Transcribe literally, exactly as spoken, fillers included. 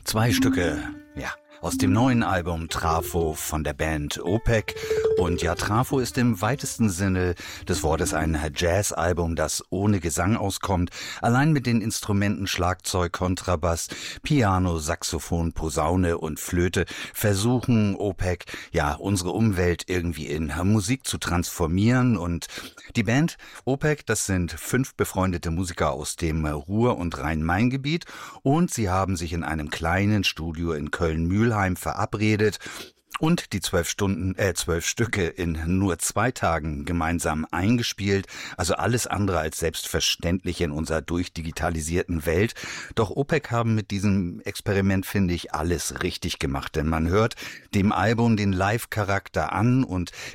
Zwei Stücke, ja, aus dem neuen Album Trafo von der Band Opeth. Und ja, Trafo ist im weitesten Sinne des Wortes ein Jazz-Album, das ohne Gesang auskommt. Allein mit den Instrumenten Schlagzeug, Kontrabass, Piano, Saxophon, Posaune und Flöte versuchen Opeth, ja, unsere Umwelt irgendwie in Musik zu transformieren. Und die Band Opeth, das sind fünf befreundete Musiker aus dem Ruhr- und Rhein-Main-Gebiet. Und sie haben sich in einem kleinen Studio in Köln-Mühlheim verabredet und die zwölf Stunden, äh, zwölf Stücke in nur zwei Tagen gemeinsam eingespielt. Also alles andere als selbstverständlich in unserer durchdigitalisierten Welt. Doch Opeth haben mit diesem Experiment, finde ich, alles richtig gemacht. Denn man hört dem Album den Live-Charakter an und